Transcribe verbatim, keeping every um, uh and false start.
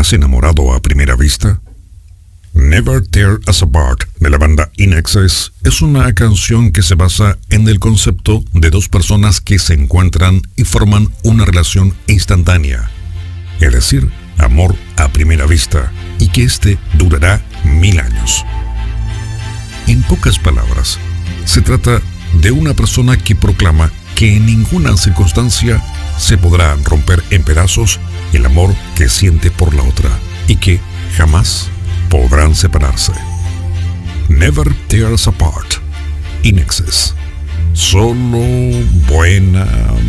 has enamorado a primera vista? Never Tear Us Apart de la banda In Excess es una canción que se basa en el concepto de dos personas que se encuentran y forman una relación instantánea, es decir, amor a primera vista, y que este durará mil años. En pocas palabras, se trata de una persona que proclama que en ninguna circunstancia se podrá romper en pedazos el amor que siente por la otra y que jamás podrán separarse. Never Tear Us Apart, In Excess. Solo buena